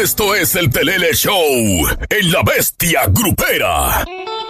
Esto es el Pelele Show en La Bestia Grupera.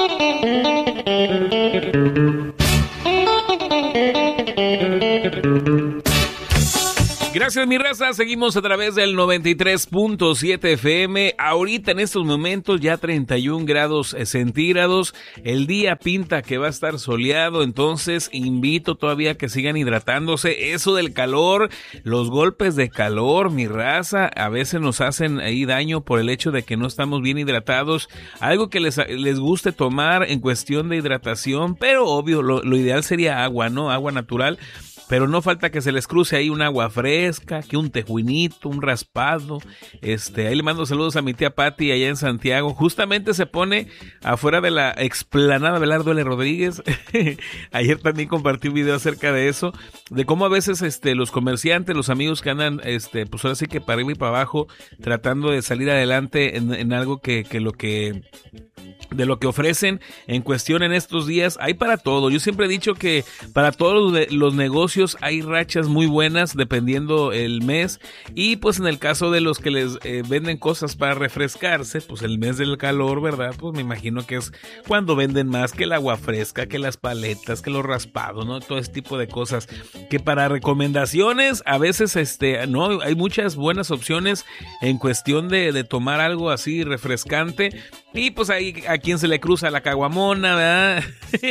Gracias, mi raza. Seguimos a través del 93.7 FM. Ahorita en estos momentos ya 31 grados centígrados. El día pinta que va a estar soleado, entonces invito todavía a que sigan hidratándose. Eso del calor, los golpes de calor, mi raza, a veces nos hacen ahí daño por el hecho de que no estamos bien hidratados. Algo que les guste tomar en cuestión de hidratación, pero obvio, lo ideal sería agua, ¿no? Agua natural. Pero no falta que se les cruce ahí un agua fresca, que un tejuinito, un raspado. Ahí le mando saludos a mi tía Pati allá en Santiago. Justamente se pone afuera de la explanada Belardo L. Rodríguez. Ayer también compartí un video acerca de eso, de cómo a veces los comerciantes, los amigos que andan, pues ahora sí que para arriba y para abajo, tratando de salir adelante en algo de lo que ofrecen en cuestión en estos días. Hay para todo. Yo siempre he dicho que para todos los negocios hay rachas muy buenas dependiendo el mes, y pues en el caso de los que les venden cosas para refrescarse, pues el mes del calor, ¿verdad? Pues me imagino que es cuando venden más, que el agua fresca, que las paletas, que los raspados, ¿no? Todo ese tipo de cosas que para recomendaciones a veces no hay muchas buenas opciones en cuestión de tomar algo así refrescante. Y pues ahí a quien se le cruza la caguamona, ¿verdad?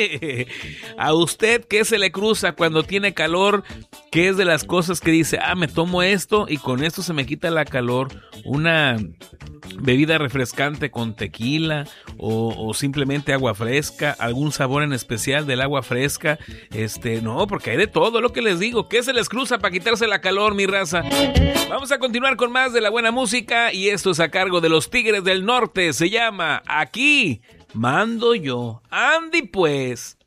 A usted, ¿qué se le cruza cuando tiene calor? ¿Qué es de las cosas que dice, me tomo esto y con esto se me quita la calor? Una bebida refrescante con tequila o simplemente agua fresca, algún sabor en especial del agua fresca. No, porque hay de todo, lo que les digo. ¿Qué se les cruza para quitarse la calor, mi raza? Vamos a continuar con más de la buena música, y esto es a cargo de los Tigres del Norte. Se llama Aquí Mando Yo. Andy, pues.